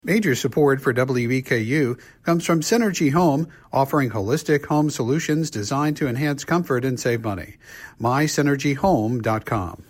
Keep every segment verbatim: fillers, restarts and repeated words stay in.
Major support for W E K U comes from Synergy Home, offering holistic home solutions designed to enhance comfort and save money. my synergy home dot com.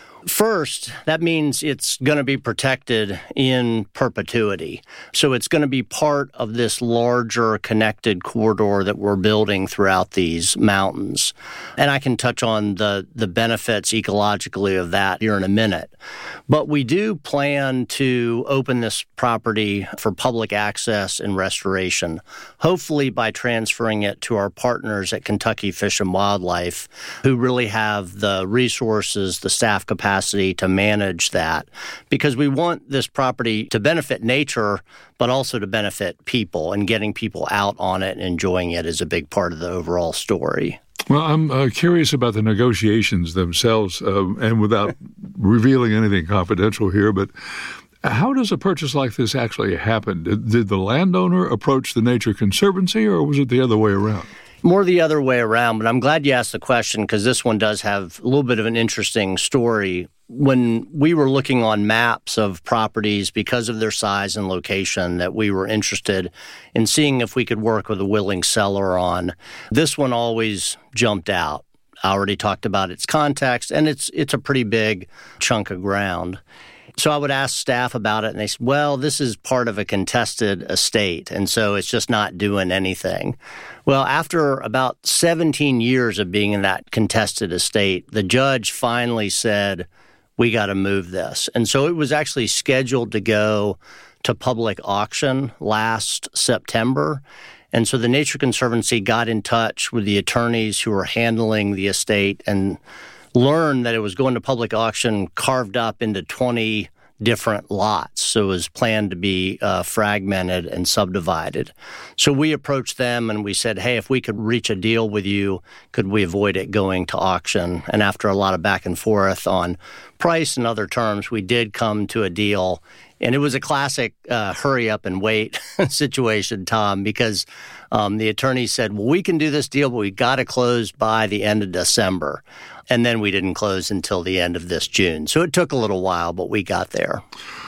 First, that means it's going to be protected in perpetuity. So it's going to be part of this larger connected corridor that we're building throughout these mountains. And I can touch on the, the benefits ecologically of that here in a minute. But we do plan to open this property for public access and restoration, hopefully by transferring it to our partners at Kentucky Fish and Wildlife, who really have the resources, the staff capacity, to manage that, because we want this property to benefit nature, but also to benefit people, and getting people out on it and enjoying it is a big part of the overall story. Well, I'm uh, curious about the negotiations themselves, uh, and without revealing anything confidential here, but how does a purchase like this actually happen? Did, did the landowner approach the Nature Conservancy, or was it the other way around? More the other way around, but I'm glad you asked the question because this one does have a little bit of an interesting story. When we were looking on maps of properties because of their size and location that we were interested in seeing if we could work with a willing seller on, this one always jumped out. I already talked about its context, and it's it's a pretty big chunk of ground. So I would ask staff about it, and they said, well, this is part of a contested estate, and so it's just not doing anything. Well, after about seventeen years of being in that contested estate, the judge finally said, we got to move this. And so it was actually scheduled to go to public auction last September. And so the Nature Conservancy got in touch with the attorneys who were handling the estate and learned that it was going to public auction carved up into twenty different lots. So it was planned to be uh, fragmented and subdivided. So we approached them and we said, hey, if we could reach a deal with you, could we avoid it going to auction? And after a lot of back and forth on price and other terms, we did come to a deal. And it was a classic uh, hurry up and wait situation, Tom, because um, the attorney said, well, we can do this deal, but we got to close by the end of December. And then we didn't close until the end of this June. So it took a little while, but we got there.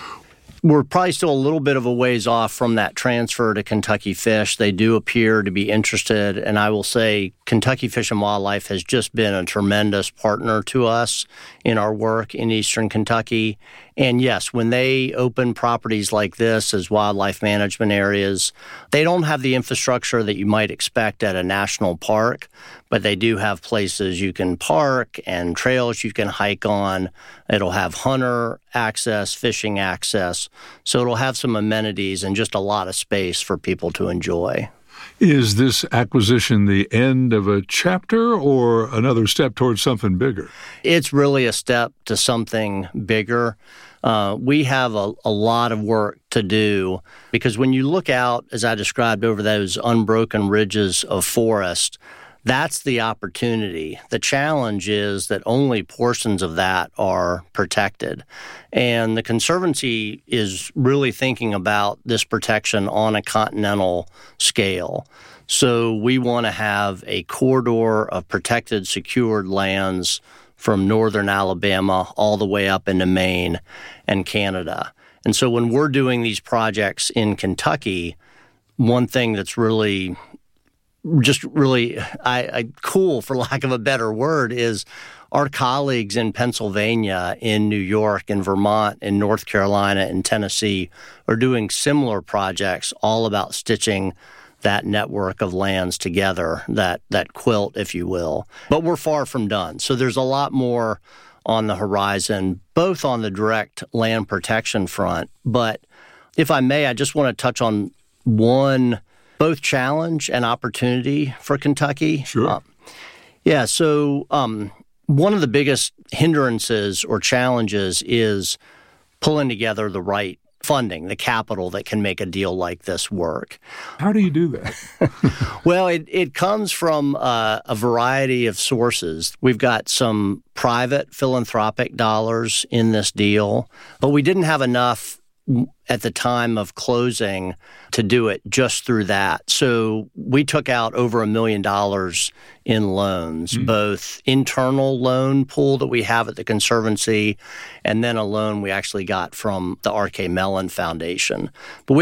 We're probably still a little bit of a ways off from that transfer to Kentucky Fish. They do appear to be interested, and I will say Kentucky Fish and Wildlife has just been a tremendous partner to us in our work in eastern Kentucky. And yes, when they open properties like this as wildlife management areas, they don't have the infrastructure that you might expect at a national park, but they do have places you can park and trails you can hike on. It'll have hunter access, fishing access, so it'll have some amenities and just a lot of space for people to enjoy. Is this acquisition the end of a chapter or another step towards something bigger? It's really a step to something bigger. Uh, we have a, a lot of work to do because when you look out, as I described, over those unbroken ridges of forest, that's the opportunity. The challenge is that only portions of that are protected. And the Conservancy is really thinking about this protection on a continental scale. So we want to have a corridor of protected, secured lands from northern Alabama all the way up into Maine and Canada. And so when we're doing these projects in Kentucky, one thing that's really just really I, I, cool, for lack of a better word, is our colleagues in Pennsylvania, in New York, in Vermont, in North Carolina, in Tennessee are doing similar projects all about stitching that network of lands together, that that quilt, if you will. But we're far from done. So there's a lot more on the horizon, both on the direct land protection front. But if I may, I just want to touch on one both challenge and opportunity for Kentucky. Sure. Uh, yeah, so um, one of the biggest hindrances or challenges is pulling together the right funding, the capital that can make a deal like this work. How do you do that? Well, it, it comes from uh, a variety of sources. We've got some private philanthropic dollars in this deal, but we didn't have enough at the time of closing to do it just through that. So we took out over a million dollars in loans, mm. both internal loan pool that we have at the Conservancy, and then a loan we actually got from the R K Mellon Foundation. But we